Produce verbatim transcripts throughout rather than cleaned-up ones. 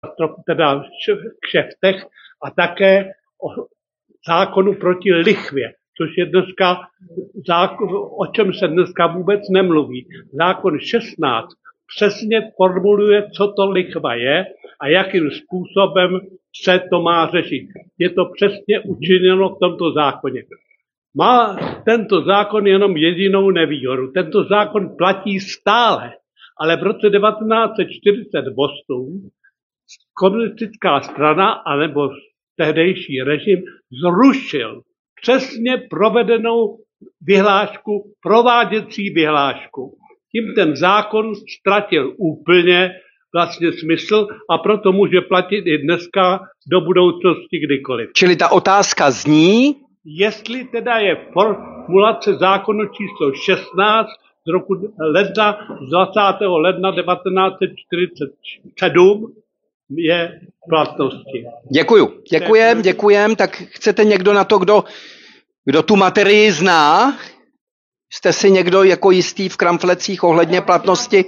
teda kšeftech a také o zákonu proti lichvě, což je dneska zákon, o čem se dneska vůbec nemluví. Zákon šestnáct přesně formuluje, co to lichva je a jakým způsobem se to má řešit. Je to přesně učiněno v tomto zákoně. Má tento zákon jenom jedinou nevýhodu. Tento zákon platí stále, ale v roce devatenáct set čtyřicet osm komunistická strana anebo tehdejší režim zrušil přesně provedenou vyhlášku, prováděcí vyhlášku. Tím ten zákon ztratil úplně vlastně smysl a proto může platit i dneska do budoucnosti kdykoliv. Čili ta otázka zní, jestli teda je formulace zákonu číslo šestnáct z roku ledna, z dvacátého ledna devatenáct set čtyřicet sedm je v platnosti. Děkuju, děkujem, děkujem. Tak chcete někdo na to, kdo, kdo tu materii zná? Jste si někdo jako jistý v kramflecích ohledně platnosti?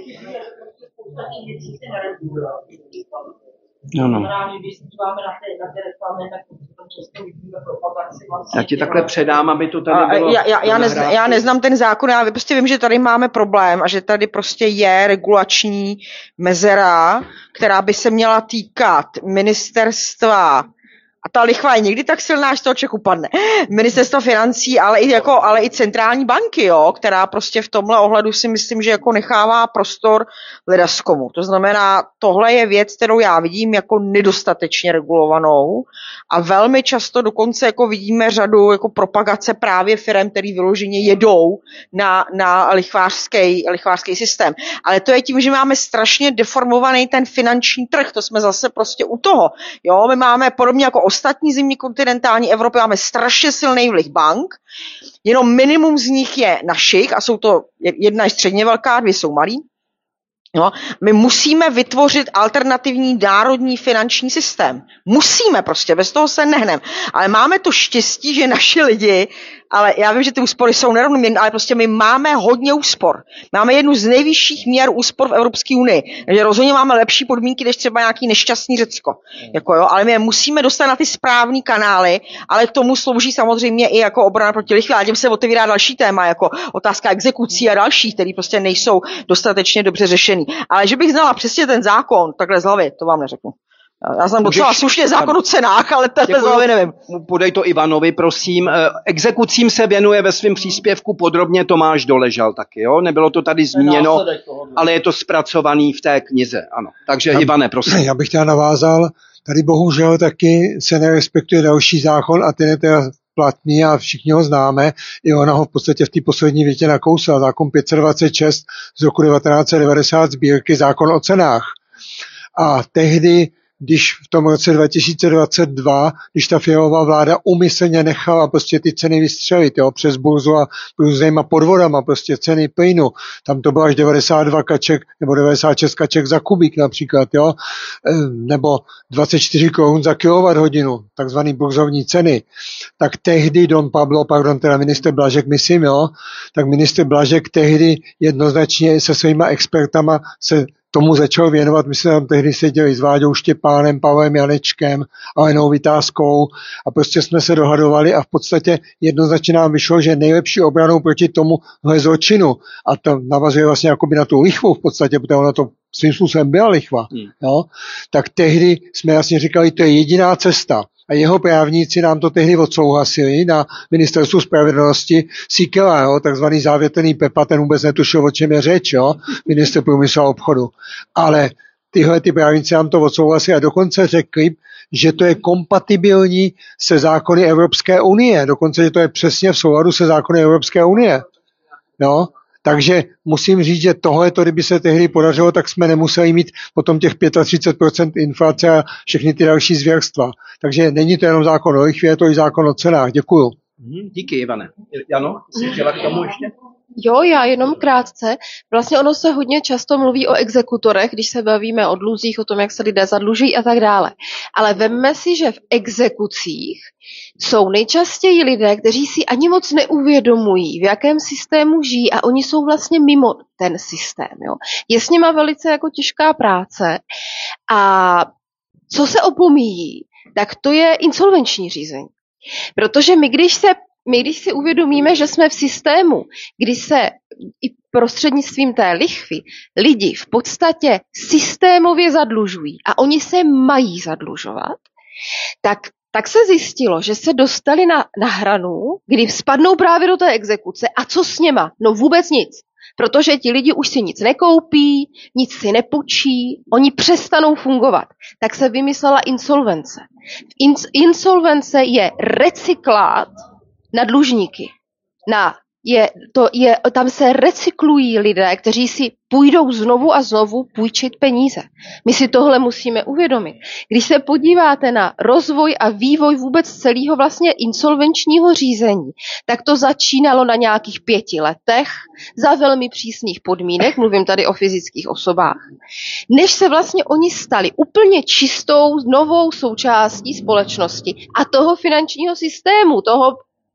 No, no. Já ti takhle předám, aby to tady bylo. Já, já, já, nez, já neznám ten zákon, já prostě vím, že tady máme problém a že tady prostě je regulační mezera, která by se měla týkat ministerstva. A ta lichva je někdy tak silná, že toho člověk upadne. Ministerstvo financí, ale i, jako, ale i centrální banky, jo, která prostě v tomhle ohledu si myslím, že jako nechává prostor ledaskomu. To znamená, tohle je věc, kterou já vidím jako nedostatečně regulovanou a velmi často dokonce jako vidíme řadu jako propagace právě firem, který vyloženě jedou na, na lichvářský, lichvářský systém. Ale to je tím, že máme strašně deformovaný ten finanční trh, to jsme zase prostě u toho. Jo, my máme podobně jako ostatní zimní kontinentální Evropy máme strašně silný vliv bank, jenom minimum z nich je našich a jsou to, jedna je středně velká, dvě jsou malý. No, my musíme vytvořit alternativní národní finanční systém. Musíme prostě, bez toho se nehneme. Ale máme to štěstí, že naši lidi, ale já vím, že ty úspory jsou nerovnoměrné, ale prostě my máme hodně úspor. Máme jednu z nejvyšších měr úspor v Evropské unii. Takže rozhodně máme lepší podmínky, než třeba nějaký nešťastný Řecko. Jako jo, ale my musíme dostat na ty správný kanály, ale k tomu slouží samozřejmě i jako obrana proti lichvě. A tím se otevírá další téma, jako otázka exekucí a další, které prostě nejsou dostatečně dobře řešený. Ale že bych znala přesně ten zákon, takhle z hlavy, to vám neřeknu. Já znám docela slušně zákon o cenách, ale takhle z hlavy nevím. Podej to Ivanovi, prosím. Exekucím se věnuje ve svém příspěvku podrobně Tomáš Doležal taky, jo? Nebylo to tady zmíněno, ale je to zpracovaný v té knize, ano. Takže já, Ivane, prosím. Já bych teda navázal, tady bohužel taky se nerespektuje další zákon a ten je teda platný a všichni ho známe. I ona ho v podstatě v té poslední větě nakousla. Zákon pět set dvacet šest z roku devatenáct set devadesát sbírky, zákon o cenách. A tehdy, když v tom roce dva tisíce dvacet dva, když ta Fialová vláda úmyslně nechala prostě ty ceny vystřelit, jo, přes burzu a různýma podvodama, prostě ceny plynu, tam to bylo až devadesát dva kaček, nebo devadesát šest kaček za kubík například, jo, nebo dvacet čtyři korun za kilowatthodinu, takzvaný burzovní ceny, tak tehdy Don Pablo, pardon, teda ministr Blažek, myslím, jo, tak ministr Blažek tehdy jednoznačně se svýma expertama se tomu začal věnovat, my jsme tam tehdy seděli s Váďou Štěpánem, Pavlem Janečkem, Alenou Vytázkou a prostě jsme se dohadovali a v podstatě jednoznačně nám vyšlo, že nejlepší obranou proti tomuhle zločinu, a to navazuje vlastně jakoby na tu lichvu v podstatě, protože ona to svým způsobem byla lichva, hmm. jo, tak tehdy jsme jasně říkali, to je jediná cesta. A jeho právníci nám to tehdy odsouhlasili na ministerstvu spravedlnosti Síkela, jo, takzvaný závětrný Pepa, ten vůbec netušil, o čem je řeč, jo, ministr průmyslu a obchodu. Ale tyhle ty právníci nám to odsouhlasili a dokonce řekli, že to je kompatibilní se zákony Evropské unie, dokonce, že to je přesně v souladu se zákony Evropské unie. Jo. Takže musím říct, že tohle, kdyby se tehdy podařilo, tak jsme nemuseli mít potom těch třicet pět procent inflace a všechny ty další zvěrstva. Takže není to jenom zákon o lichvě, je to i zákon o cenách. Děkuju. Díky, Ivane. Jano, jsi chtěla k tomu ještě? Jo, já jenom krátce. Vlastně ono se hodně často mluví o exekutorech, když se bavíme o dluzích, o tom, jak se lidé zadluží a tak dále. Ale vemme si, že v exekucích jsou nejčastěji lidé, kteří si ani moc neuvědomují, v jakém systému žijí a oni jsou vlastně mimo ten systém. Jo. Je s nima velice jako těžká práce a co se opomíjí, tak to je insolvenční řízení. Protože my, když se My, když si uvědomíme, že jsme v systému, kdy se i prostřednictvím té lichvy lidi v podstatě systémově zadlužují a oni se mají zadlužovat, tak, tak se zjistilo, že se dostali na, na hranu, kdy spadnou právě do té exekuce a co s něma? No vůbec nic. Protože ti lidi už si nic nekoupí, nic si nepůjčí, oni přestanou fungovat. Tak se vymyslela insolvence. Ins- insolvence je recyklát na dlužníky. Na, je, to je, tam se recyklují lidé, kteří si půjdou znovu a znovu půjčit peníze. My si tohle musíme uvědomit. Když se podíváte na rozvoj a vývoj vůbec celého vlastně insolvenčního řízení, tak to začínalo na nějakých pěti letech za velmi přísných podmínek, mluvím tady o fyzických osobách, než se vlastně oni stali úplně čistou novou součástí společnosti a toho finančního systému, toho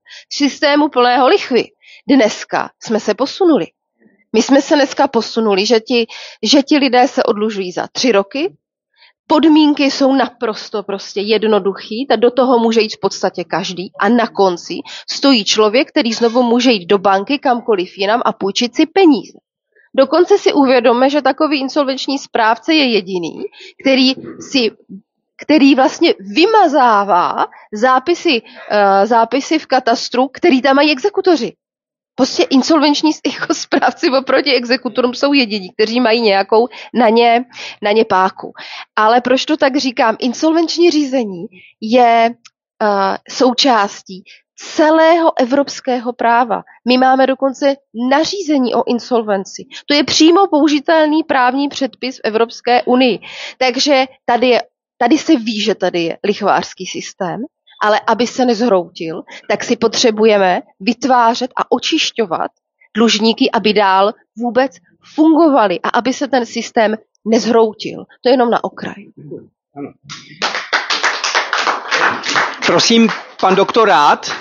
systému plného lichvy. Dneska jsme se posunuli. My jsme se dneska posunuli, že ti, že ti lidé se odlužují za tři roky, podmínky jsou naprosto prostě jednoduchý, tak do toho může jít v podstatě každý a na konci stojí člověk, který znovu může jít do banky kamkoliv jinam a půjčit si peníze. Dokonce si uvědomme, že takový insolvenční správce je jediný, který si který vlastně vymazává zápisy, uh, zápisy v katastru, který tam mají exekutoři. Prostě insolvenční jako správci oproti exekutorům jsou jediní, kteří mají nějakou na ně, na ně páku. Ale proč to tak říkám? Insolvenční řízení je uh, součástí celého evropského práva. My máme dokonce nařízení o insolvenci. To je přímo použitelný právní předpis v Evropské unii. Takže tady je Tady se ví, že tady je lichvářský systém, ale aby se nezhroutil, tak si potřebujeme vytvářet a očišťovat dlužníky, aby dál vůbec fungovali a aby se ten systém nezhroutil. To je jenom na okraj. Ano. Prosím, pan doktor Rád.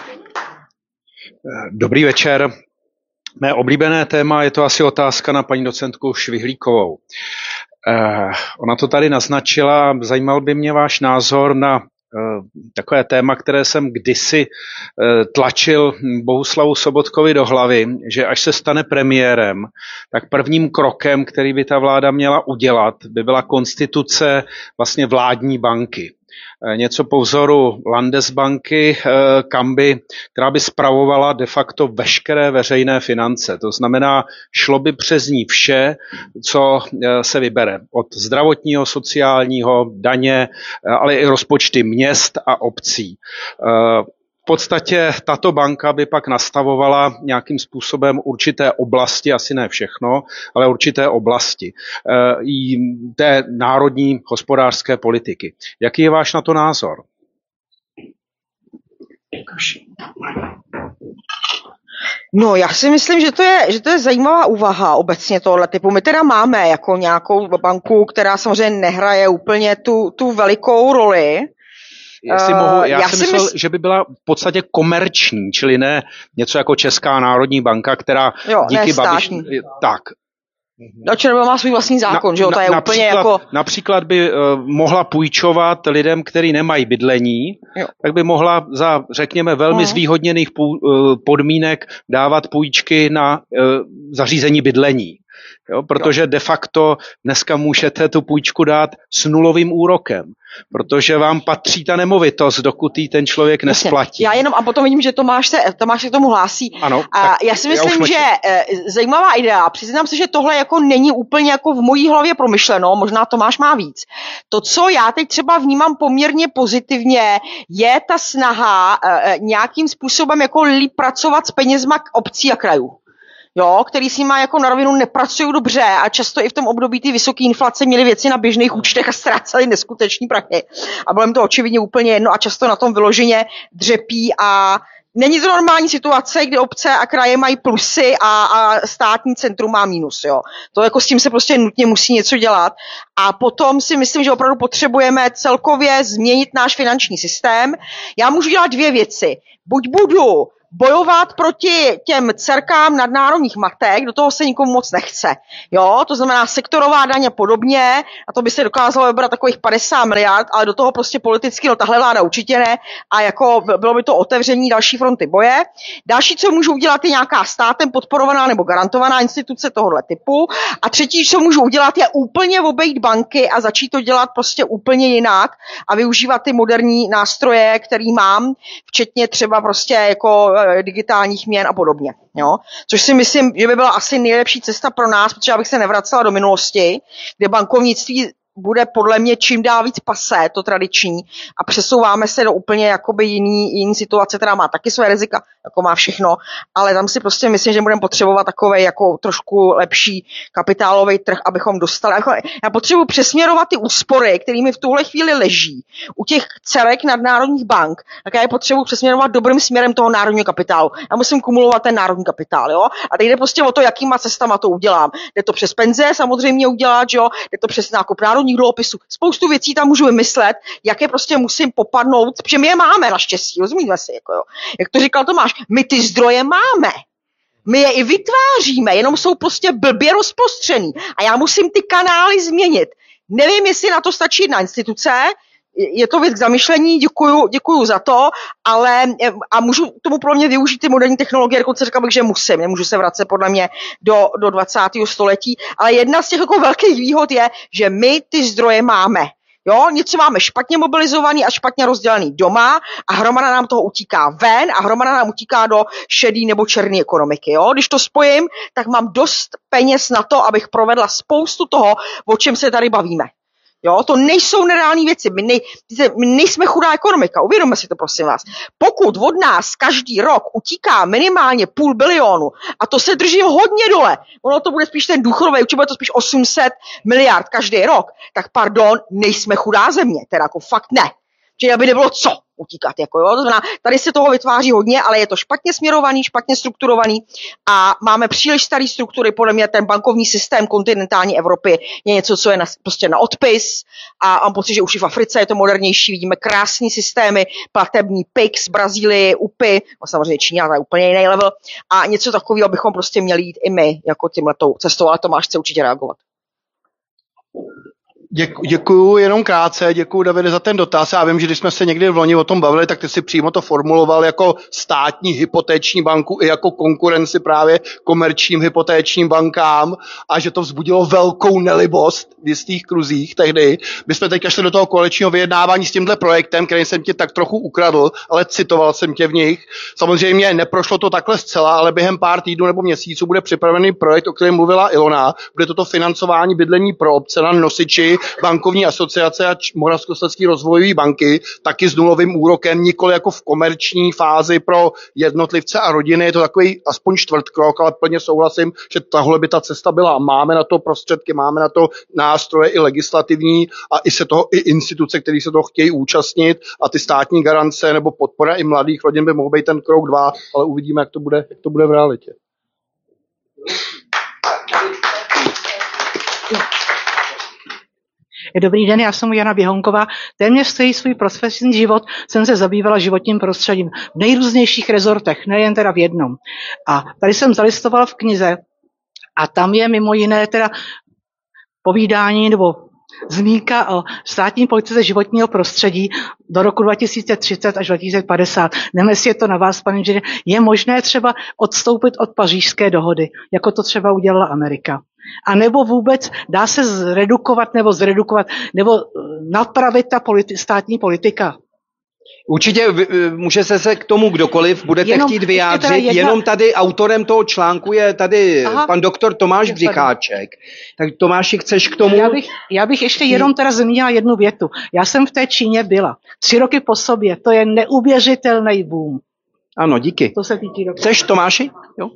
Dobrý večer. Mé oblíbené téma je to asi otázka na paní docentku Švihlíkovou. Eh, ona to tady naznačila, zajímal by mě váš názor na eh, takové téma, které jsem kdysi eh, tlačil Bohuslavu Sobotkovi do hlavy, že až se stane premiérem, tak prvním krokem, který by ta vláda měla udělat, by byla konstituce vlastně vládní banky. Něco po vzoru Landesbanky, kam by, která by spravovala de facto veškeré veřejné finance. To znamená, šlo by přes ní vše, co se vybere. Od zdravotního, sociálního, daně, ale i rozpočty měst a obcí. V podstatě tato banka by pak nastavovala nějakým způsobem určité oblasti, asi ne všechno, ale určité oblasti té národní hospodářské politiky. Jaký je váš na to názor? No, já si myslím, že to je, že to je zajímavá úvaha obecně tohle typu. My teda máme jako nějakou banku, která samozřejmě nehraje úplně tu, tu velikou roli. Jestli mohu, já, já si jsem myslel, mysl... že by byla v podstatě komerční, čili ne něco jako Česká národní banka, která jo, díky Babiš... Tak. No, Černobyl má svůj vlastní zákon, na, že jo, to je na, úplně například, jako... Například by uh, mohla půjčovat lidem, kteří nemají bydlení, jo. Tak by mohla za, řekněme, velmi uh-huh. zvýhodněných pů, uh, podmínek dávat půjčky na uh, zařízení bydlení. Jo, protože de facto dneska můžete tu půjčku dát s nulovým úrokem, protože vám patří ta nemovitost, dokud ji ten člověk nesplatí. Já jenom a potom vidím, že Tomáš se, Tomáš se k tomu hlásí. Ano, a já si myslím, já že e, zajímavá idea. Přiznám se, že tohle jako není úplně jako v mojí hlavě promyšleno, možná Tomáš má víc. To, co já teď třeba vnímám poměrně pozitivně, je ta snaha e, nějakým způsobem jako líp pracovat s penězma obcí a krajů. Jo, který s nima jako na rovinu nepracují dobře a často i v tom období ty vysoké inflace měli věci na běžných účtech a ztráceli neskuteční prachy. A bylo jim to očividně úplně jedno a často na tom vyloženě dřepí a není to normální situace, kdy obce a kraje mají plusy a, a státní centrum má mínus. Jo. To jako s tím se prostě nutně musí něco dělat. A potom si myslím, že opravdu potřebujeme celkově změnit náš finanční systém. Já můžu dělat dvě věci. Buď budu bojovat proti těm dcerkám nadnárodních matek, do toho se nikomu moc nechce. Jo, to znamená sektorová daň a podobně, a to by se dokázalo vybrat takových padesát miliard, ale do toho prostě politicky, no tahle vláda určitě ne, a jako bylo by to otevření další fronty boje. Další, co můžu udělat, je nějaká státem podporovaná nebo garantovaná instituce tohohle typu. A třetí, co můžu udělat, je úplně obejít banky a začít to dělat prostě úplně jinak a využívat ty moderní nástroje, který mám, včetně třeba prostě jako digitálních měn a podobně. Jo? Což si myslím, že by byla asi nejlepší cesta pro nás, protože já bych se nevracela do minulosti, kde bankovnictví bude podle mě čím dál víc pasé, to tradiční, a přesouváme se do úplně jakoby jiný, jiný situace, která má taky své rizika, jako má všechno, ale tam si prostě myslím, že budeme potřebovat takovej jako trošku lepší kapitálový trh, abychom dostali. Jako, já potřebuji přesměrovat ty úspory, kterými v tuhle chvíli leží u těch dcerek nadnárodních bank, tak já je potřebuji přesměrovat dobrým směrem toho národního kapitálu. Já musím kumulovat ten národní kapitál, jo? A teď jde prostě o to, jakýma cestama to udělám. Jde to přes penze samozřejmě udělat, jo? Jde to přes nákup národních dluhopisů. Spoustu věcí tam můžu vymyslet, jak je prostě musím popadnout, protože my je máme naštěstí, rozumíme si, jako jo. Jak to říkal Tomáš, my ty zdroje máme. My je i vytváříme, jenom jsou prostě blbě rozprostřený. A já musím ty kanály změnit. Nevím, jestli na to stačí jedna instituce, je to věc k zamyšlení, děkuju, děkuju za to, ale a můžu tomu pro mě využít ty moderní technologie, dokonce řekl bych, že musím, nemůžu se vracet podle mě do, do dvacátého století, ale jedna z těch jako velkých výhod je, že my ty zdroje máme. Jo, něco máme špatně mobilizovaný a špatně rozdělený doma a hromada nám toho utíká ven a hromada nám utíká do šedý nebo černé ekonomiky. Jo? Když to spojím, tak mám dost peněz na to, abych provedla spoustu toho, o čem se tady bavíme. Jo, to nejsou nereální věci. My, nej, my nejsme chudá ekonomika, uvědomme si to, prosím vás. Pokud od nás každý rok utíká minimálně půl bilionu, a to se drží hodně dole, ono to bude spíš ten důchodový, určitě bude to spíš osm set miliard každý rok, tak pardon, nejsme chudá země, teda jako fakt ne. Že aby nebylo co utíkat, jako jo. To znamená, tady se toho vytváří hodně, ale je to špatně směrovaný, špatně strukturovaný a máme příliš staré struktury. Podle mě ten bankovní systém kontinentální Evropy je něco, co je na, prostě na odpis a mám pocit, že už i v Africe je to modernější. Vidíme krásný systémy, platební P I X, Brazílii, U P I, no samozřejmě Čína, to je úplně jiný level a něco takového bychom prostě měli jít i my, jako tímhletou cestou, ale Tomáš chce určitě reagovat. Děku, děkuju, jenom krátce, děkuju Davide za ten dotaz. Já vím, že když jsme se někdy v loni o tom bavili, tak ty si přímo to formuloval jako státní hypotéční banku i jako konkurenci právě komerčním hypotéčním bankám a že to vzbudilo velkou nelibost v jistých kruzích tehdy. My jsme teďka šli do toho koaličního vyjednávání s tímhle projektem, který jsem ti tak trochu ukradl, ale citoval jsem tě v nich. Samozřejmě neprošlo to takhle zcela, ale během pár týdnů nebo měsíců bude připravený projekt, o kterém mluvila Ilona. Bude toto financování bydlení pro obce na nosiči bankovní asociace a Moravskoslezský rozvojové banky, taky s nulovým úrokem, nikoli jako v komerční fázi pro jednotlivce a rodiny. Je to takový aspoň čtvrtkrok, ale plně souhlasím, že tahle by ta cesta byla. Máme na to prostředky, máme na to nástroje i legislativní a i se toho i instituce, které se toho chtějí účastnit a ty státní garance nebo podpora i mladých rodin by mohl být ten krok dva, ale uvidíme, jak to bude, jak to bude v realitě. Dobrý den, já jsem Jana Běhonková. Téměř celý svůj profesní život jsem se zabývala životním prostředím v nejrůznějších rezortech, nejen teda v jednom. A tady jsem zalistovala v knize a tam je mimo jiné teda povídání nebo zmínka o státní politice životního prostředí do roku dva tisíce třicet až dva tisíce padesát. Nevím, jestli je to na vás, pane inženýr. Je možné třeba odstoupit od Pařížské dohody, jako to třeba udělala Amerika. A nebo vůbec dá se zredukovat nebo zredukovat, nebo napravit ta politi- státní politika. Určitě může se se k tomu kdokoliv budete jenom, chtít vyjádřit, jedna... jenom tady autorem toho článku je tady Aha. pan doktor Tomáš Břicháček. Tak Tomáši, chceš k tomu? Já bych, já bych ještě jenom teda zmínila jednu větu. Já jsem v té Číně byla. Tři roky po sobě. To je neuvěřitelný boom. Ano, díky. To se týká. Chceš, Tomáši? Jo.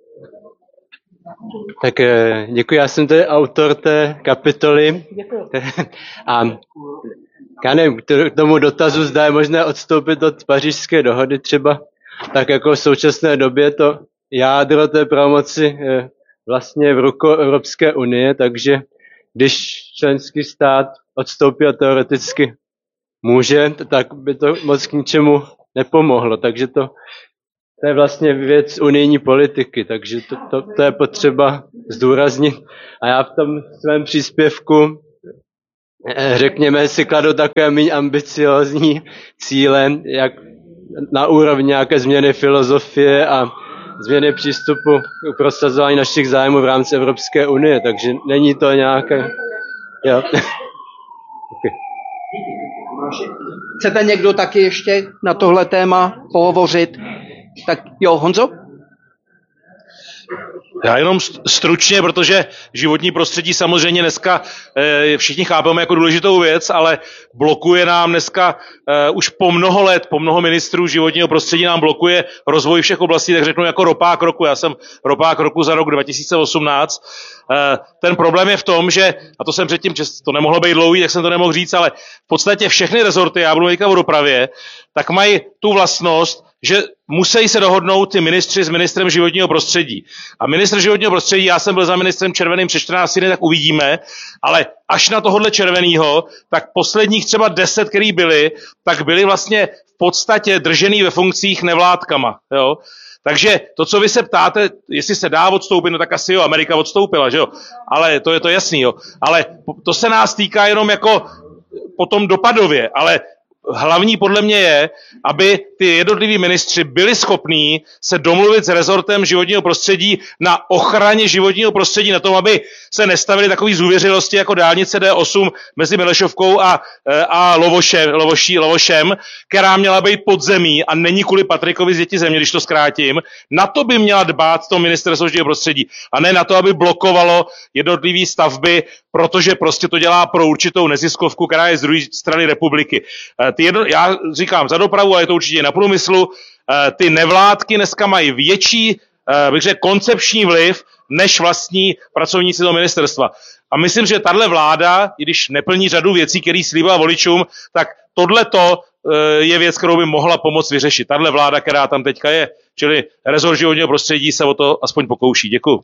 Tak děkuji, já jsem tady autor té kapitoly. Děkuji. A já nevím, k tomu dotazu zda je možné odstoupit od Pařížské dohody třeba, tak jako v současné době to jádro té pravomoci je vlastně v rukou Evropské unie, takže když členský stát odstoupí a teoreticky může, tak by to moc k ničemu nepomohlo, takže to to je vlastně věc unijní politiky, takže to, to, to je potřeba zdůraznit. A já v tom svém příspěvku, řekněme, si kladu takové méně ambiciozní cíle, jak na úrovni nějaké změny filozofie a změny přístupu k prosazování našich zájmů v rámci Evropské unie, takže není to nějaké... Jo. Okay. Chcete někdo taky ještě na tohle téma pohovořit? Tak jo, Honzo? Já jenom stručně, protože životní prostředí samozřejmě dneska e, všichni chápeme jako důležitou věc, ale blokuje nám dneska e, už po mnoho let, po mnoho ministrů životního prostředí nám blokuje rozvoj všech oblastí, tak řeknu jako ropák roku. Já jsem ropák roku za rok dva tisíce osmnáct. E, ten problém je v tom, že, a to jsem předtím, že to nemohlo být dlouhý, tak jsem to nemohl říct, ale v podstatě všechny rezorty, já budu mluvit o dopravě, tak mají tu vlastnost, že musí se dohodnout ty ministři s ministrem životního prostředí. A ministr životního prostředí, já jsem byl za ministrem červeným před čtrnácti dny, tak uvidíme, ale až na tohohle červenýho, tak posledních třeba deset, který byli, tak byli vlastně v podstatě držený ve funkcích nevládkama. Jo? Takže to, co vy se ptáte, jestli se dá odstoupit, no tak asi jo, Amerika odstoupila, že jo? Ale to je to jasný, jo. Ale to se nás týká jenom jako potom dopadově, ale hlavní podle mě je, aby ty jednotliví ministři byli schopní se domluvit s rezortem životního prostředí na ochraně životního prostředí, na tom, aby se nestavily takové zůvěřilosti jako dálnice D osm mezi Milešovkou a, a Lovošem, Lovoší, Lovošem, která měla být pod zemí a není kvůli Patrikovi z Děti země, když to zkrátím. Na to by měla dbát to ministerstvo životního prostředí a ne na to, aby blokovalo jednotlivé stavby, protože prostě to dělá pro určitou neziskovku, která je z druhé strany republiky. Ty jedno, já říkám za dopravu, ale je to určitě na průmyslu, ty nevládky dneska mají větší, bych řekl, koncepční vliv než vlastní pracovníci toho ministerstva. A myslím, že tahle vláda, i když neplní řadu věcí, které slíbila voličům, tak tohleto je věc, kterou by mohla pomoct vyřešit. Tahle vláda, která tam teďka je, čili rezort životního prostředí se o to aspoň pokouší. Děkuju.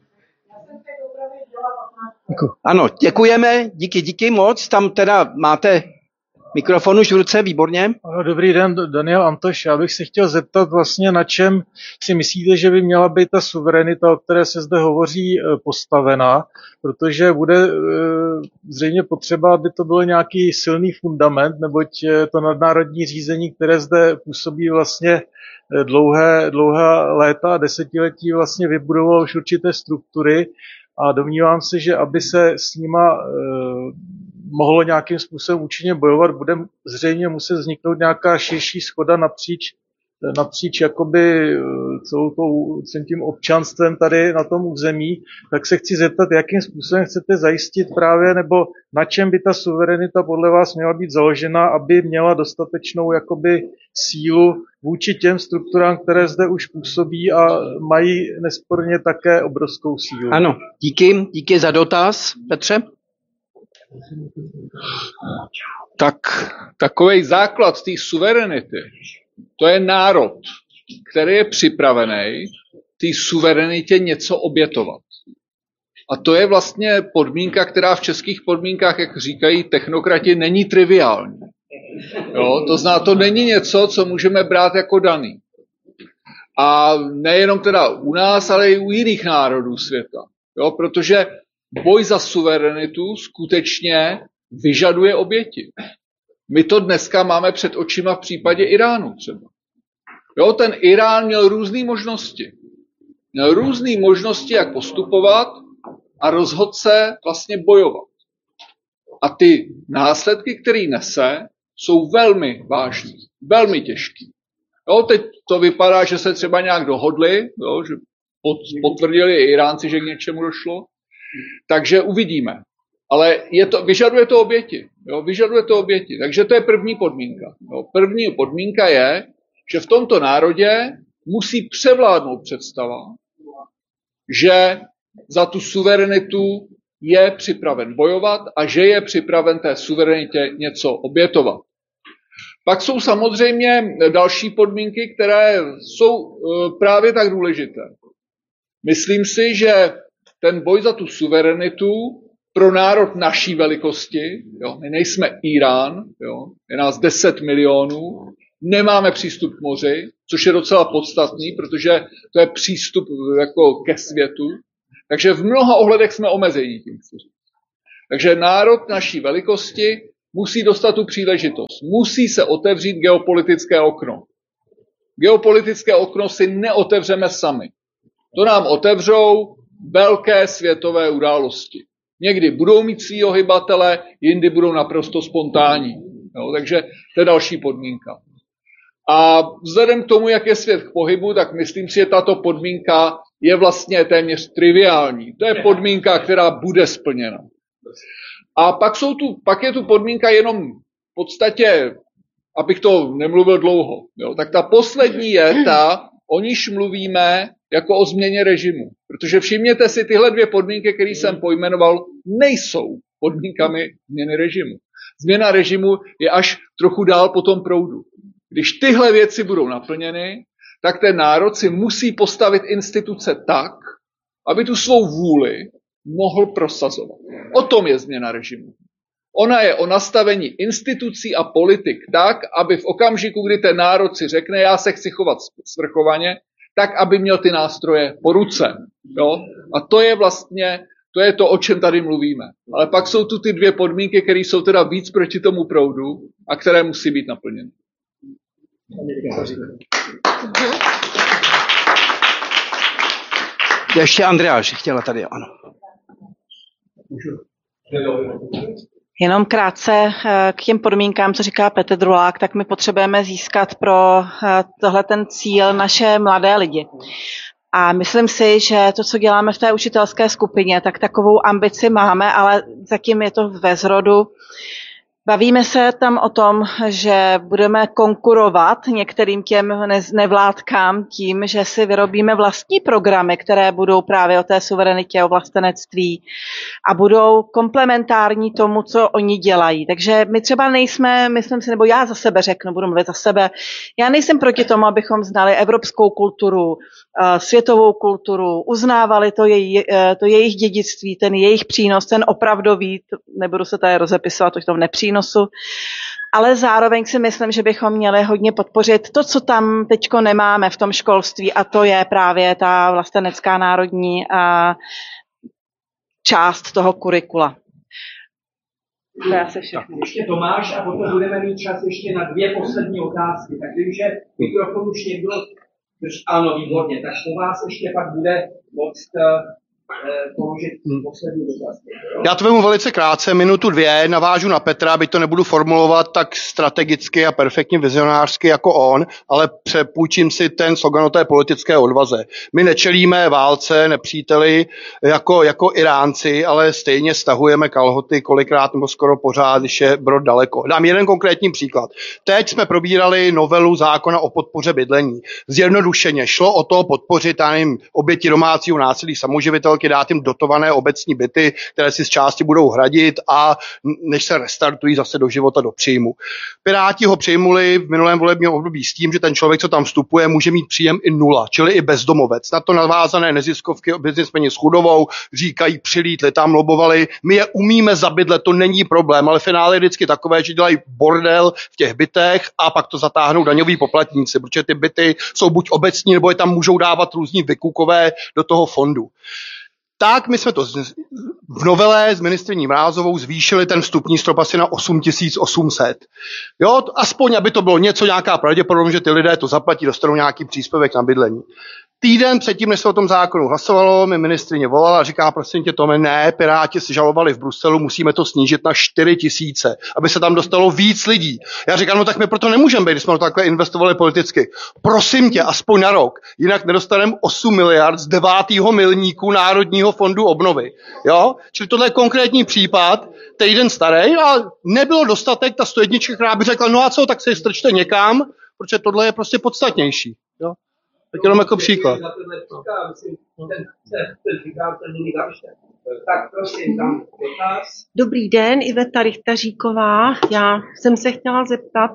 Ano, děkujeme, díky, díky moc. Tam teda máte mikrofon už v ruce, výborně. Dobrý den, Daniel Antoš. Já bych se chtěl zeptat vlastně, na čem si myslíte, že by měla být ta suverenita, o které se zde hovoří, postavena, protože bude zřejmě potřeba, aby to byl nějaký silný fundament, neboť to nadnárodní řízení, které zde působí vlastně dlouhé, dlouhé léta a desetiletí, vlastně vybudovalo už určité struktury a domnívám se, že aby se s nima mohlo nějakým způsobem účinně bojovat, bude zřejmě muset vzniknout nějaká širší shoda napříč, napříč jakoby celou tou, celým tím občanstvem tady na tom území, tak se chci zeptat, jakým způsobem chcete zajistit právě, nebo na čem by ta suverenita podle vás měla být založena, aby měla dostatečnou jakoby sílu vůči těm strukturám, které zde už působí a mají nesporně také obrovskou sílu. Ano, díky, díky za dotaz, Petře. Tak takový základ té suverenity, to je národ, který je připravený té suverenitě něco obětovat. A to je vlastně podmínka, která v českých podmínkách, jak říkají technokrati, není triviální. Jo, to znamená, to není něco, co můžeme brát jako daný. A nejenom teda u nás, ale i u jiných národů světa. Jo, protože boj za suverenitu skutečně vyžaduje oběti. My to dneska máme před očima v případě Iránu třeba. Jo, ten Irán měl různé možnosti. Měl různé možnosti, jak postupovat a rozhodl se vlastně bojovat. A ty následky, které nese, jsou velmi vážné, velmi těžké. Jo, teď to vypadá, že se třeba nějak dohodli, jo, že potvrdili Iránci, že k něčemu došlo. Takže uvidíme. Ale je to, vyžaduje to oběti. Jo, vyžaduje to oběti. Takže to je první podmínka. Jo, první podmínka je, že v tomto národě musí převládnout představa, že za tu suverenitu je připraven bojovat a že je připraven té suverenitě něco obětovat. Pak jsou samozřejmě další podmínky, které jsou právě tak důležité. Myslím si, že ten boj za tu suverenitu pro národ naší velikosti, jo, my nejsme Irán, jo, je nás deset milionů, Nemáme přístup k moři, což je docela podstatný, protože to je přístup jako ke světu. Takže v mnoha ohledech jsme omezení tím. Takže národ naší velikosti musí dostat tu příležitost. Musí se otevřít geopolitické okno. Geopolitické okno si neotevřeme sami. To nám otevřou velké světové události. Někdy budou mít svýho hybatele, jindy budou naprosto spontánní. Jo, takže to je další podmínka. A vzhledem k tomu, jak je svět k pohybu, tak myslím si, že tato podmínka je vlastně téměř triviální. To je podmínka, která bude splněna. A pak, jsou tu, pak je tu podmínka jenom v podstatě, abych to nemluvil dlouho, jo, tak ta poslední je ta, o níž mluvíme jako o změně režimu. Protože všimněte si, tyhle dvě podmínky, které jsem pojmenoval, nejsou podmínkami změny režimu. Změna režimu je až trochu dál po tom proudu. Když tyhle věci budou naplněny, tak ten národ si musí postavit instituce tak, aby tu svou vůli mohl prosazovat. O tom je změna režimu. Ona je o nastavení institucí a politik tak, aby v okamžiku, kdy ten národ si řekne, já se chci chovat svrchovaně, tak, aby měl ty nástroje po ruce. Jo? A to je vlastně, to je to, o čem tady mluvíme. Ale pak jsou tu ty dvě podmínky, které jsou teda víc proti tomu proudu a které musí být naplněny. Ještě Andreáš chtěla tady, ano. Jenom krátce k těm podmínkám, co říká Petr Drulák, tak my potřebujeme získat pro tohle ten cíl naše mladé lidi. A myslím si, že to, co děláme v té učitelské skupině, tak takovou ambici máme, ale zatím je to ve zrodu. Bavíme se tam o tom, že budeme konkurovat některým těm nevládkám tím, že si vyrobíme vlastní programy, které budou právě o té suverenitě, o vlastenectví a budou komplementární tomu, co oni dělají. Takže my třeba nejsme, myslím si, nebo já za sebe řeknu, budu mluvit za sebe, já nejsem proti tomu, abychom znali evropskou kulturu, světovou kulturu, uznávali to, jej, to jejich dědictví, ten jejich přínos, ten opravdový, nebudu se tady rozepisovat o tom nepřínosu, ale zároveň si myslím, že bychom měli hodně podpořit to, co tam teďko nemáme v tom školství, a to je právě ta vlastenecká národní a část toho kurikula. To je asi všechno. Ještě Tomáš a potom budeme mít čas ještě na dvě poslední otázky. Tak vím, že mikrofon už někdo drž, ano, výborně, tak po vás ještě pak bude moc položit poslední otázky. Já to vemu velice krátce, minutu dvě, navážu na Petra, byť to nebudu formulovat tak strategicky a perfektně vizionářsky jako on, ale přepůjčím si ten slogan o té politické odvaze. My nečelíme válce, nepříteli jako, jako Iránci, ale stejně stahujeme kalhoty kolikrát nebo skoro pořád, když je Brod daleko. Dám jeden konkrétní příklad. Teď jsme probírali novelu zákona o podpoře bydlení. Zjednodušeně šlo o to podpořit, já nevím, oběti domácího násilí, samoživitelky, dát jim dotované obecní byty, které si z části budou hradit a než se restartují zase do života, do příjmu. Piráti ho přijmuli v minulém volebním období s tím, že ten člověk, co tam vstupuje, může mít příjem i nula, čili i bezdomovec. Na to navázané neziskovky, biznismeni s chudovou říkají, přilítli, tam lobovali, my je umíme zabydlet, to není problém, ale finále je vždycky takové, že dělají bordel v těch bytech a pak to zatáhnou daňoví poplatníci, protože ty byty jsou buď obecní, nebo je tam můžou dávat různí vykukové do toho fondu. Tak my jsme to v novele s ministryní Mrázovou zvýšili ten vstupní strop asi na osm tisíc osm set. Jo, aspoň, aby to bylo něco, nějaká pravděpodobnost, že ty lidé to zaplatí, dostanou nějaký příspěvek na bydlení. Týden předtím, než se o tom zákonu hlasovalo, mi ministryně volala a říká, prosím tě, Tome, ne, Piráti si žalovali v Bruselu, musíme to snížit na čtyři tisíce, aby se tam dostalo víc lidí. Já říkám, no tak my proto nemůžeme být, když jsme to takhle investovali politicky. Prosím tě, aspoň na rok, jinak nedostaneme osm miliard z devátého milníku Národního fondu obnovy. Jo? Čili tohle je konkrétní případ, týden starý, a nebylo dostatek, ta stojednička, která by řekla, no a co, tak se strčte někam, protože tohle je prostě podstatnější. Jo? Tak jenom jako příklad. Tak prosím, tam dotaz. Dobrý den, Iveta Richtaříková. Já jsem se chtěla zeptat,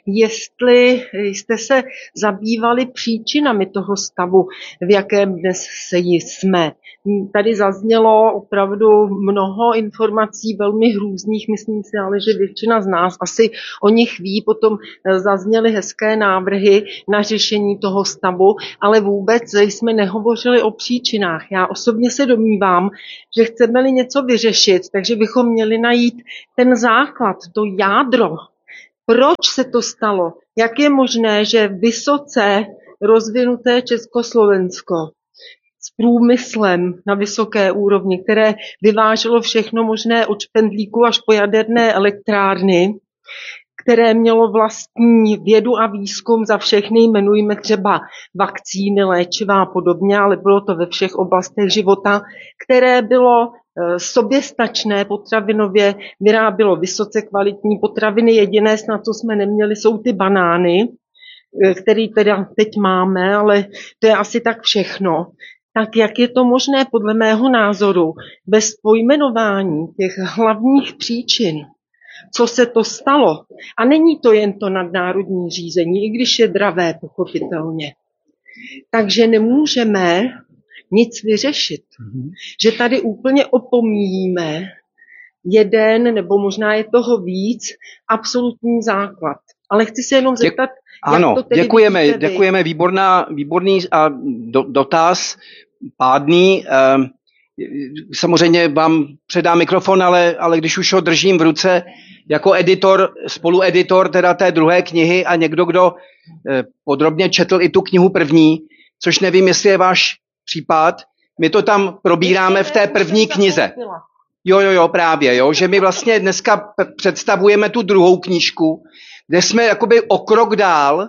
jestli jste se zabývali příčinami toho stavu, v jakém dnes se jsme. Tady zaznělo opravdu mnoho informací, velmi hrůzných, myslím si, ale že většina z nás asi o nich ví. Potom zazněly hezké návrhy na řešení toho stavu, ale vůbec jsme nehovořili o příčinách. Já osobně se domnívám, že chceme-li něco vyřešit, takže bychom měli najít ten základ, to jádro. Proč se to stalo? Jak je možné, že vysoce rozvinuté Československo s průmyslem na vysoké úrovni, které vyváželo všechno možné od špendlíku až po jaderné elektrárny, které mělo vlastní vědu a výzkum za všechny, jmenujeme třeba vakcíny, léčiva a podobně, ale bylo to ve všech oblastech života, které bylo soběstačné potravinově, vyrábělo vysoce kvalitní potraviny. Jediné, snad co jsme neměli, jsou ty banány, které teda teď máme, ale to je asi tak všechno. Tak jak je to možné, podle mého názoru, bez pojmenování těch hlavních příčin, co se to stalo? A není to jen to nadnárodní řízení, i když je dravé, pochopitelně. Takže nemůžeme nic vyřešit. Mm-hmm. Že tady úplně opomíjíme jeden, nebo možná je toho víc, absolutní základ. Ale chci se jenom zeptat, Děk, ano, jak to tedy děkujeme, děkujeme, výborná, výborný a do, dotaz, pádný. Eh, samozřejmě vám předám mikrofon, ale, ale když už ho držím v ruce jako editor, spolueditor teda té druhé knihy a někdo, kdo eh, podrobně četl i tu knihu první, což nevím, jestli je váš případ, my to tam probíráme v té první knize. Jo, jo, jo, právě, jo, že my vlastně dneska představujeme tu druhou knížku, kde jsme jakoby o krok dál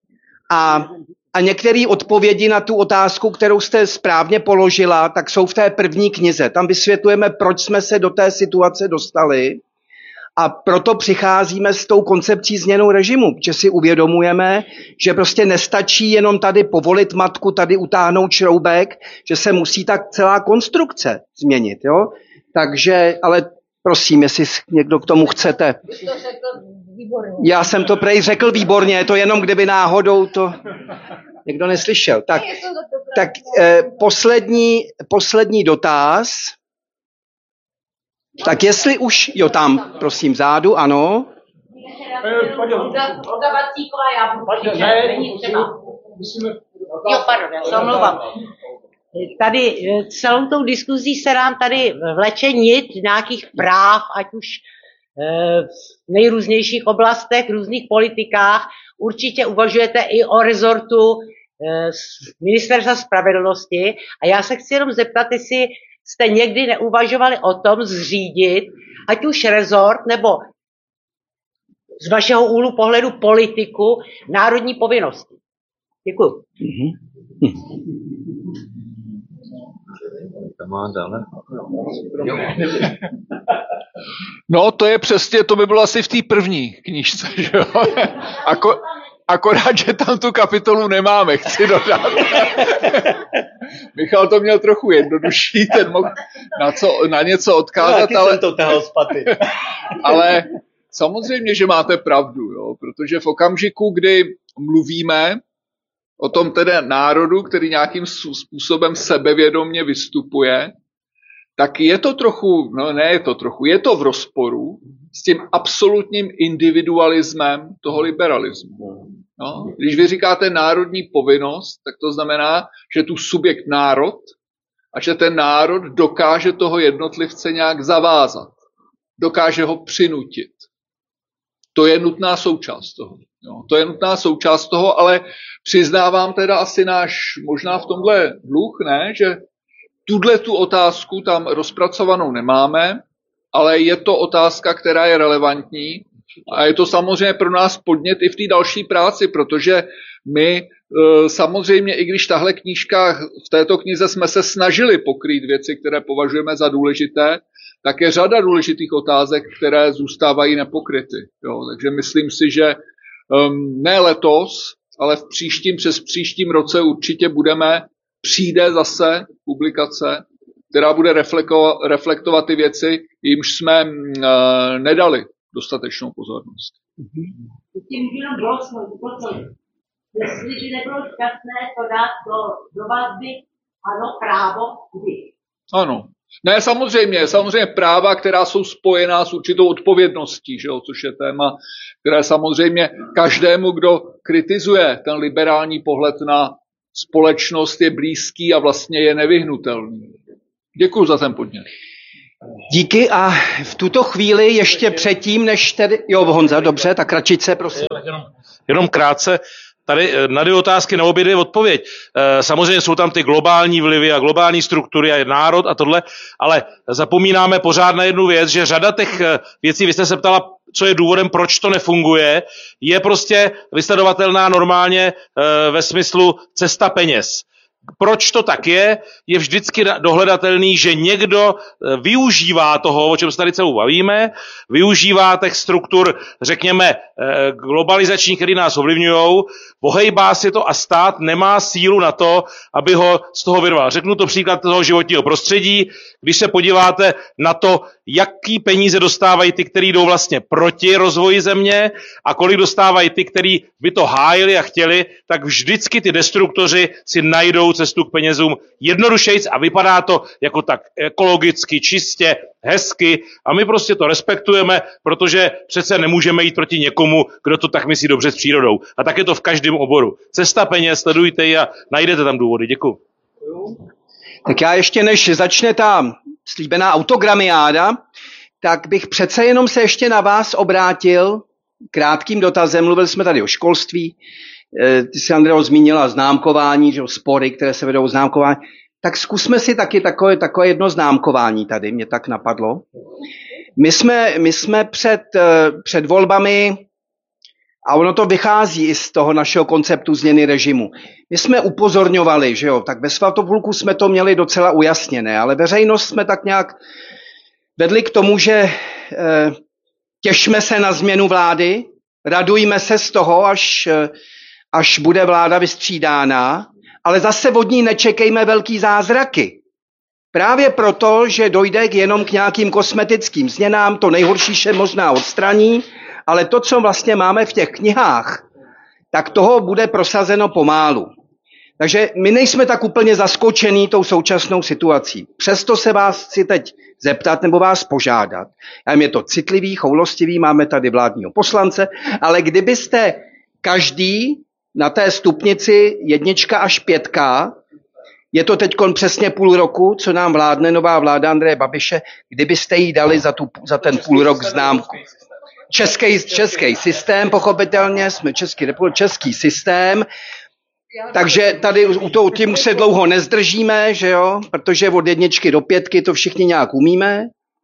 a, a některé odpovědi na tu otázku, kterou jste správně položila, tak jsou v té první knize. Tam vysvětlujeme, proč jsme se do té situace dostali a proto přicházíme s tou koncepcí změnou režimu, že si uvědomujeme, že prostě nestačí jenom tady povolit matku, tady utáhnout šroubek, že se musí tak celá konstrukce změnit. Jo? Takže, ale prosím, jestli někdo k tomu chcete. Já jsem to prej řekl výborně, to jenom kdyby náhodou to někdo neslyšel. Tak, tak eh, poslední, poslední dotaz. Tak jestli už, jo tam, prosím, zádu, ano. Olga Vacíková, já budu křičet, není třeba. Jo, pardon, já se omlouvám. Tady celou tou diskuzí se nám tady vleče nit nějakých práv, ať už v nejrůznějších oblastech, v různých politikách. Určitě uvažujete i o rezortu Ministerstva spravedlnosti. A já se chci jenom zeptat, jestli jste někdy neuvažovali o tom zřídit, ať už rezort, nebo z vašeho úhlu pohledu politiku, národní povinnosti. Děkuju. No, to je přesně, to by bylo asi v té první knížce, že jo? Ako, akorát, že tam tu kapitolu nemáme, chci dodat. Michal to měl trochu jednodušší, ten mohl na, co, na něco odkázat, no, ale, to ale samozřejmě, že máte pravdu, jo? Protože v okamžiku, kdy mluvíme o tom tedy národu, který nějakým způsobem sebevědomně vystupuje, tak je to trochu, no ne je to trochu, je to v rozporu s tím absolutním individualismem toho liberalismu. No, když vy říkáte národní povinnost, tak to znamená, že tu subjekt národ a že ten národ dokáže toho jednotlivce nějak zavázat. Dokáže ho přinutit. To je nutná součást toho. No, to je nutná součást toho, ale přiznávám teda asi náš, možná v tomhle dluh, ne, že tuhle tu otázku tam rozpracovanou nemáme, ale je to otázka, která je relevantní a je to samozřejmě pro nás podnět i v té další práci, protože my samozřejmě, i když tahle knížka, v této knize jsme se snažili pokrýt věci, které považujeme za důležité, tak je řada důležitých otázek, které zůstávají nepokryty. Jo, takže myslím si, že um, ne letos, ale v příštím, přes příštím roce určitě budeme, přijde zase publikace, která bude reflektovat, reflektovat ty věci, jimž jsme uh, nedali dostatečnou pozornost. Tím jenom doplnit. Jestli by nebylo šťastné to dát do, do vazby, ano, právo, kdy. Ano. Ne, samozřejmě, samozřejmě práva, která jsou spojená s určitou odpovědností, že jo, což je téma, které samozřejmě každému, kdo kritizuje ten liberální pohled na společnost, je blízký a vlastně je nevyhnutelný. Děkuji za ten podnět. Díky a v tuto chvíli ještě předtím, než tedy... Jo, Honza, dobře, tak Račice, prosím. Jenom, jenom krátce. Tady na dvě otázky, na obě dvě odpověď. Samozřejmě jsou tam ty globální vlivy a globální struktury a národ a tohle, ale zapomínáme pořád na jednu věc, že řada těch věcí, vy jste se ptala, co je důvodem, proč to nefunguje, je prostě vysledovatelná normálně ve smyslu cesta peněz. Proč to tak je, je vždycky dohledatelný, že někdo využívá toho, o čem se tady celou bavíme, využívá těch struktur, řekněme, globalizačních, které nás ovlivňují, ohejbá si to a stát nemá sílu na to, aby ho z toho vyrval. Řeknu to příklad toho životního prostředí, když se podíváte na to, jaký peníze dostávají ty, kteří jdou vlastně proti rozvoji země a kolik dostávají ty, kteří by to hájili a chtěli, tak vždycky ty destruktoři si najdou cestu k penězům jednodušejc a vypadá to jako tak ekologicky, čistě, hezky a my prostě to respektujeme, protože přece nemůžeme jít proti někomu, kdo to tak myslí dobře s přírodou. A tak je to v každém oboru. Cesta peněz, sledujte ji a najdete tam důvody. Děkuji. Tak já ještě než začne ta slíbená autogramiáda, tak bych přece jenom se ještě na vás obrátil krátkým dotazem. Mluvili jsme tady o školství, ty jsi, Andreo, zmínila známkování, že spory, které se vedou známkování. Tak zkusme si taky takové, takové jedno známkování tady, mě tak napadlo. My jsme, my jsme před, před volbami, a ono to vychází i z toho našeho konceptu změny režimu. My jsme upozorňovali, že jo, tak ve Svatopluku jsme to měli docela ujasněné, ale veřejnost jsme tak nějak vedli k tomu, že eh, těšme se na změnu vlády, radujme se z toho, až, eh, až bude vláda vystřídána, ale zase od ní nečekejme velký zázraky. Právě proto, že dojde jenom k nějakým kosmetickým změnám, to nejhorší se možná odstraní, ale to, co vlastně máme v těch knihách, tak toho bude prosazeno pomálu. Takže my nejsme tak úplně zaskočení tou současnou situací. Přesto se vás chci teď zeptat nebo vás požádat. Já vím, je to citlivý, choulostivý, máme tady vládního poslance, ale kdybyste každý na té stupnici jednička až pětka, je to teď přesně půl roku, co nám vládne nová vláda Andreje Babiše, kdybyste jí dali za, tu, za ten půl rok známku. Český, český systém, pochopitelně, jsme Český republik, český systém, takže tady u toho tím už se dlouho nezdržíme, že jo, protože od jedničky do pětky to všichni nějak umíme.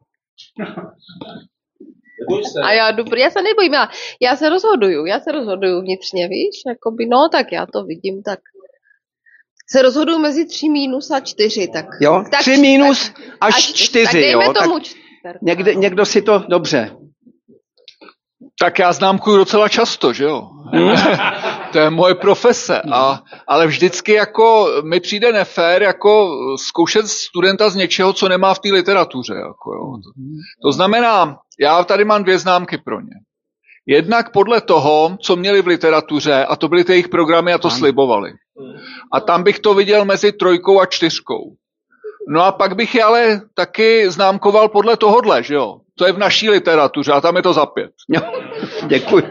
A já dobrý, já se nebojím, já, já se rozhoduju, já se rozhoduju vnitřně, víš, jakoby, no tak já to vidím, tak se rozhoduju mezi tři mínus a čtyři, tak. Jo, tak, tři mínus tak, až až čtyři, tak dejme jo, tomu tak čtyři. někde, někdo si to, dobře. Tak já známkuju docela často, že jo? To je moje profese. A, ale vždycky jako mi přijde nefér jako zkoušet studenta z něčeho, co nemá v té literatuře. Jako, jo. To znamená, já tady mám dvě známky pro ně. Jednak podle toho, co měli v literatuře, a to byly ty jejich programy a to slibovali. A tam bych to viděl mezi trojkou a čtyřkou. No a pak bych je ale taky známkoval podle tohodle, že jo? To je v naší literatuře a tam je to za pět. Jo, děkuju.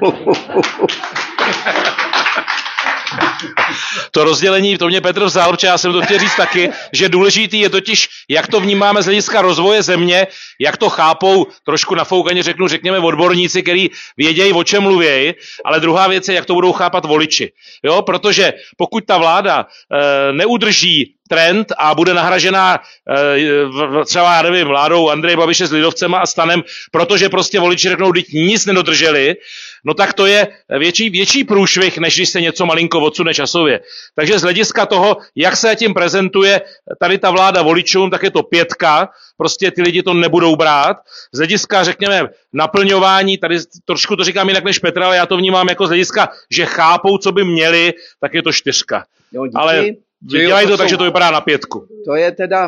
To rozdělení, to mě Petr vzal, protože já jsem to chtěl říct taky, že důležitý je totiž, jak to vnímáme z hlediska rozvoje země, jak to chápou, trošku nafoukaně řeknu, řekněme odborníci, kteří vědějí, o čem mluvějí, ale druhá věc je, jak to budou chápat voliči. Jo, protože pokud ta vláda e, neudrží trend a bude nahražená e, třeba, já nevím, vládou Andreje Babiše s lidovcema a stanem, protože prostě voliči řeknou, teď nic nedodrželi, no tak to je větší, větší průšvih, než když se něco malinko odsune časově. Takže z hlediska toho, jak se tím prezentuje tady ta vláda voličům, tak je to pětka, prostě ty lidi to nebudou brát. Z hlediska, řekněme, naplňování, tady trošku to říkám jinak než Petr, ale já to vnímám jako z hlediska, že chápou, co by měli, tak je to čtyřka. Jo, ale dělají to tak, že to vypadá na pětku. To je teda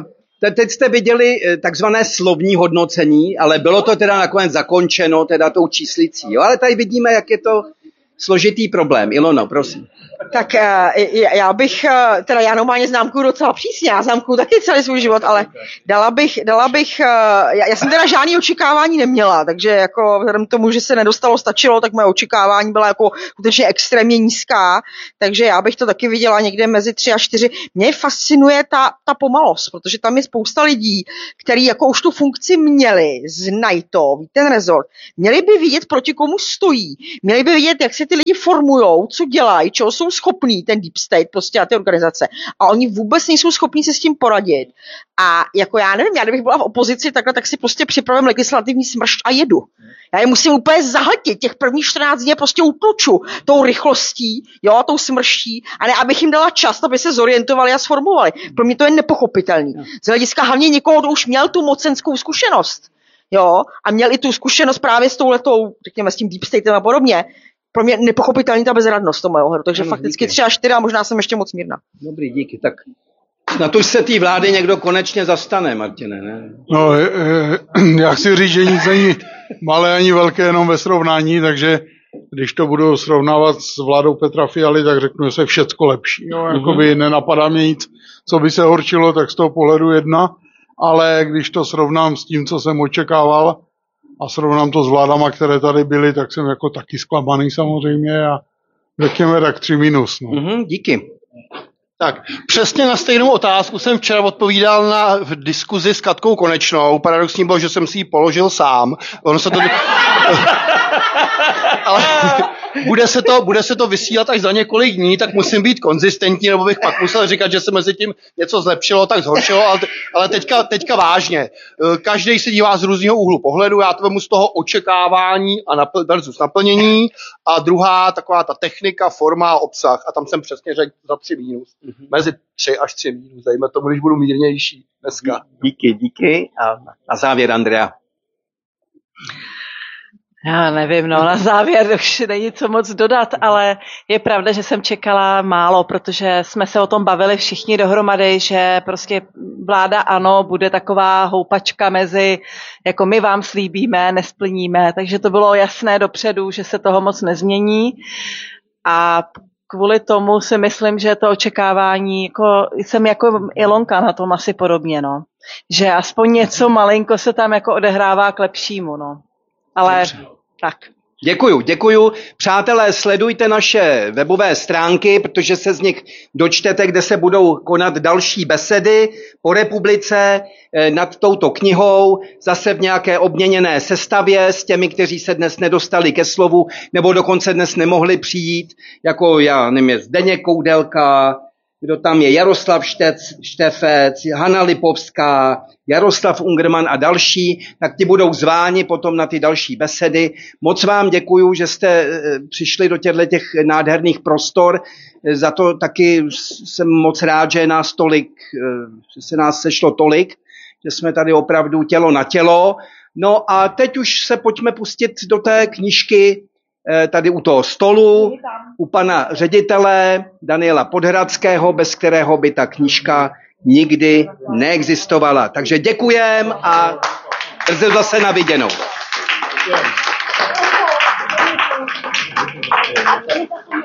teď jste viděli takzvané slovní hodnocení, ale bylo to teda nakonec zakončeno teda tou číslicí. Jo? Ale tady vidíme, jak je to složitý problém. Ilono, prosím. Tak já bych, teda já normálně známku docela přísně, já známku taky celý svůj život, ale dala bych, dala bych, já, já jsem teda žádný očekávání neměla, takže jako vzhledem k tomu, že se nedostalo, stačilo, tak moje očekávání byla jako skutečně extrémně nízká, takže já bych to taky viděla někde mezi tři a čtyři. Mě fascinuje ta, ta pomalost, protože tam je spousta lidí, kteří jako už tu funkci měli, znají to, ví ten rezort, měli by vidět, proti komu stojí, měli by vidět, jak se ty lidi formujou, co dělají, čeho jsou schopní, ten deep state prostě a ty organizace. A oni vůbec nejsou schopní se s tím poradit. A jako já nevím, já kdybych byla v opozici takhle, tak si prostě připravím legislativní smršť a jedu. Já je musím úplně zahltit, těch prvních čtrnáct dní prostě utluču tou rychlostí, jo, tou smrští, a ne, abych jim dala čas, aby se zorientovali a sformovali. Pro mě to je nepochopitelný. Z hlediska hlavně někoho, kdo už měl tu mocenskou zkušenost, jo, a měl i tu zkušenost právě s touhletou, řekněme, s tím deep statem a podobně. Pro mě nepochopitelný ta bezradnost to mého hru, takže ano, fakticky tři a čtyři a možná jsem ještě moc mírná. Dobrý, díky. Tak snad už se té vlády někdo konečně zastane, Martine, ne? No, e, e, já chci říct, že nic není malé ani velké, jenom ve srovnání, takže když to budu srovnávat s vládou Petra Fialy, tak řeknu, že se všecko lepší. Jo? Mm-hmm. Jakoby nenapadá mě nic, co by se horčilo, tak z toho pohledu jedna, ale když to srovnám s tím, co jsem očekával, a srovnám to s vládama, které tady byly, tak jsem jako taky zklamaný samozřejmě a řekněme tak tři minus. No. Mm-hmm, díky. Tak, přesně na stejnou otázku jsem včera odpovídal na v diskuzi s Katkou Konečnou. Paradoxní bylo, že jsem si ji položil sám. Ono se to... Ale bude se, to, bude se to vysílat až za několik dní, tak musím být konzistentní, nebo bych pak musel říkat, že se mezi tím něco zlepšilo, tak zhoršilo, ale, ale teďka, teďka vážně. Každý se dívá z různého úhlu pohledu, já to vemu z toho očekávání a napl- versus naplnění a druhá taková ta technika, forma a obsah a tam jsem přesně řekl za tři mínus. Mm-hmm. Mezi tři až tři mínus, dejme tomu, když budu mírnější dneska. Díky, díky a na závěr Andrea. Já nevím, no na závěr už není co moc dodat, ale je pravda, že jsem čekala málo, protože jsme se o tom bavili všichni dohromady, že prostě vláda ano, bude taková houpačka mezi, jako my vám slíbíme, nesplníme, takže to bylo jasné dopředu, že se toho moc nezmění a kvůli tomu si myslím, že to očekávání, jako, jsem jako Ilonka na tom asi podobně, no. Že aspoň něco malinko se tam jako odehrává k lepšímu, no. Ale dobře. Tak. Děkuju, děkuju. Přátelé, sledujte naše webové stránky, protože se z nich dočtete, kde se budou konat další besedy po republice nad touto knihou, zase v nějaké obměněné sestavě s těmi, kteří se dnes nedostali ke slovu, nebo dokonce dnes nemohli přijít, jako já nevím, Zdeněk Koudelka, kdo tam je, Jaroslav Štec, Štefec, Hana Lipovská, Jaroslav Ungerman a další, tak ti budou zváni potom na ty další besedy. Moc vám děkuju, že jste přišli do těchto těch nádherných prostor. Za to taky jsem moc rád, že je nás tolik, že se nás sešlo tolik, že jsme tady opravdu tělo na tělo. No a teď už se pojďme pustit do té knížky tady u toho stolu, u pana ředitele Daniela Podhradského, bez kterého by ta knížka nikdy neexistovala. Takže děkujem a brzy zase na viděnou. Děkujeme.